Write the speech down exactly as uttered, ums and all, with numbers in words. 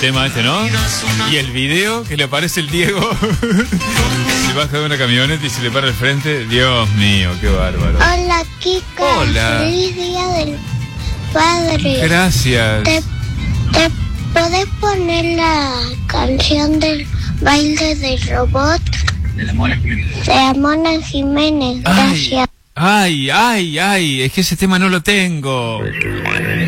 tema este, ¿no? Y el video que le aparece el Diego. Se baja de una camioneta y se le para al frente. Dios mío, qué bárbaro. Hola, Kika. Hola. Feliz Día del Padre. Gracias. ¿Te, te podés poner la canción del baile del robot? De la Mona Jiménez. De la Mona Jiménez, gracias. Ay, ay, ay, es que ese tema no lo tengo.